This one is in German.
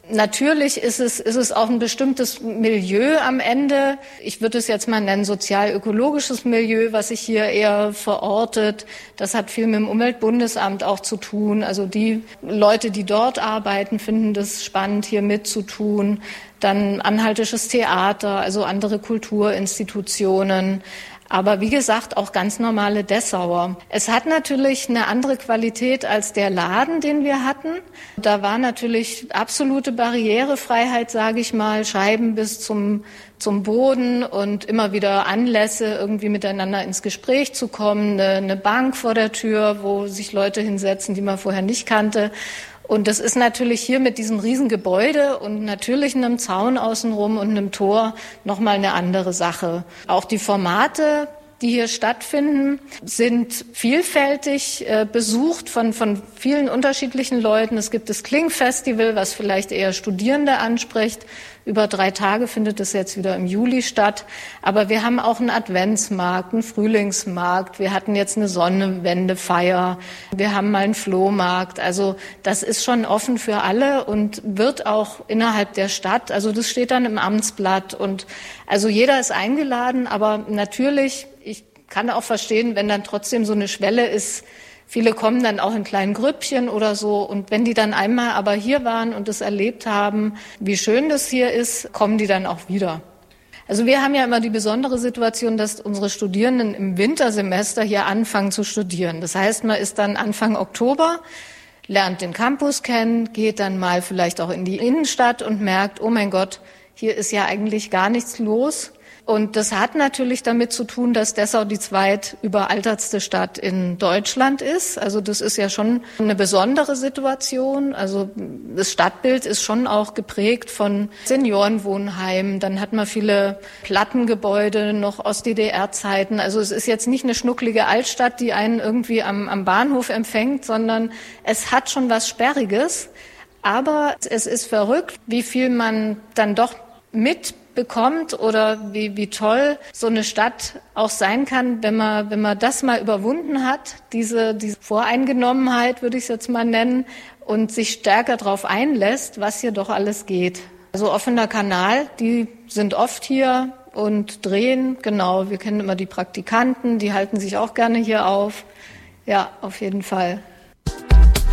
Natürlich ist es auch ein bestimmtes Milieu am Ende. Ich würde es jetzt mal nennen sozial-ökologisches Milieu, was sich hier eher verortet. Das hat viel mit dem Umweltbundesamt auch zu tun. Also die Leute, die dort arbeiten, finden das spannend, hier mitzutun. Dann anhaltisches Theater, also andere Kulturinstitutionen. Aber wie gesagt, auch ganz normale Dessauer. Es hat natürlich eine andere Qualität als der Laden, den wir hatten. Da war natürlich absolute Barrierefreiheit, sage ich mal, Scheiben bis zum Boden und immer wieder Anlässe, irgendwie miteinander ins Gespräch zu kommen. Eine Bank vor der Tür, wo sich Leute hinsetzen, die man vorher nicht kannte. Und das ist natürlich hier mit diesem Riesengebäude und natürlich einem Zaun außenrum und einem Tor nochmal eine andere Sache. Auch die Formate, die hier stattfinden, sind vielfältig besucht von vielen unterschiedlichen Leuten. Es gibt das Kling-Festival, was vielleicht eher Studierende anspricht. Über 3 Tage findet es jetzt wieder im Juli statt. Aber wir haben auch einen Adventsmarkt, einen Frühlingsmarkt. Wir hatten jetzt eine Sonnenwendefeier. Wir haben mal einen Flohmarkt. Also das ist schon offen für alle und wird auch innerhalb der Stadt. Also das steht dann im Amtsblatt. Und also jeder ist eingeladen. Aber natürlich, ich kann auch verstehen, wenn dann trotzdem so eine Schwelle ist. Viele kommen dann auch in kleinen Grüppchen oder so. Und wenn die dann einmal aber hier waren und es erlebt haben, wie schön das hier ist, kommen die dann auch wieder. Also wir haben ja immer die besondere Situation, dass unsere Studierenden im Wintersemester hier anfangen zu studieren. Das heißt, man ist dann Anfang Oktober, lernt den Campus kennen, geht dann mal vielleicht auch in die Innenstadt und merkt, oh mein Gott, hier ist ja eigentlich gar nichts los. Und das hat natürlich damit zu tun, dass Dessau die zweitüberaltertste Stadt in Deutschland ist. Also das ist ja schon eine besondere Situation. Also das Stadtbild ist schon auch geprägt von Seniorenwohnheimen. Dann hat man viele Plattengebäude noch aus DDR-Zeiten. Also es ist jetzt nicht eine schnucklige Altstadt, die einen irgendwie am Bahnhof empfängt, sondern es hat schon was Sperriges. Aber es ist verrückt, wie viel man dann doch mitbekommt oder wie toll so eine Stadt auch sein kann, wenn man das mal überwunden hat, diese Voreingenommenheit, würde ich es jetzt mal nennen, und sich stärker darauf einlässt, was hier doch alles geht. Also offener Kanal, die sind oft hier und drehen, genau, wir kennen immer die Praktikanten, die halten sich auch gerne hier auf. Ja, auf jeden Fall.